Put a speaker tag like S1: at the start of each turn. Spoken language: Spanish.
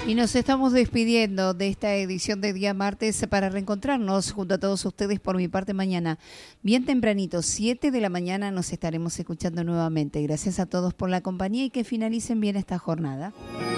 S1: Y nos estamos despidiendo de esta edición de día martes para reencontrarnos junto a todos ustedes por mi parte mañana. Bien tempranito, 7 de la mañana nos estaremos escuchando nuevamente. Gracias a todos por la compañía y que finalicen bien esta jornada.